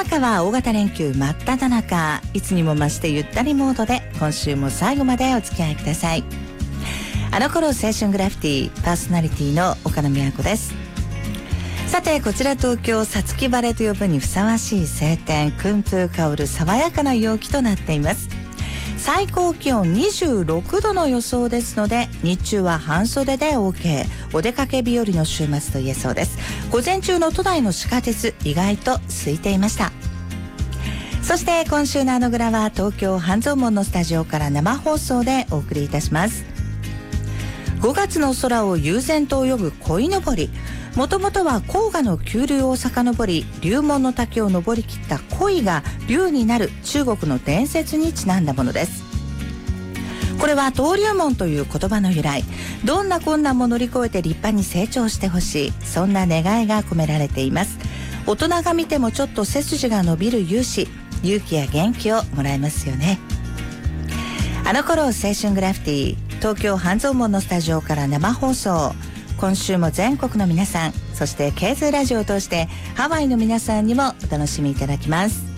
中は大型連休真っ只中、いつにも増してゆったりモードで今週も最後までお付き合いください。あの頃青春グラフィティパーソナリティの岡野美和子です。さて、こちら東京、五月晴れと呼ぶにふさわしい晴天、薫風香る爽やかな陽気となっています。最高気温26度の予想ですので、日中は半袖で OK、 お出かけ日和の週末と言えそうです。午前中の都内の地下鉄、意外と空いていました。そして今週のあのグラは東京半蔵門のスタジオから生放送でお送りいたします。5月の空を悠然と泳ぐ鯉のぼり、もともとは黄河の急流を遡り龍門の滝を登りきった鯉が龍になる中国の伝説にちなんだものです。これは登竜門という言葉の由来、どんな困難も乗り越えて立派に成長してほしい、そんな願いが込められています。大人が見てもちょっと背筋が伸びる勇姿、勇気や元気をもらえますよね。あの頃青春グラフィティ、東京半蔵門のスタジオから生放送。今週も全国の皆さん、そしてケーズラジオを通してハワイの皆さんにもお楽しみいただきます。